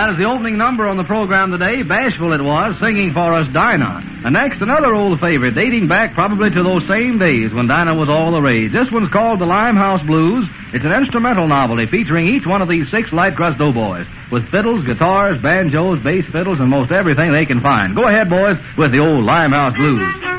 that is the opening number on the program today. Bashful it was, singing for us Dinah. And next, another old favorite, dating back probably to those same days when Dinah was all the rage. This one's called The Limehouse Blues. It's an instrumental novelty featuring each one of these 6 light crust doughboys with fiddles, guitars, banjos, bass fiddles, and most everything they can find. Go ahead, boys, with the old Limehouse Blues.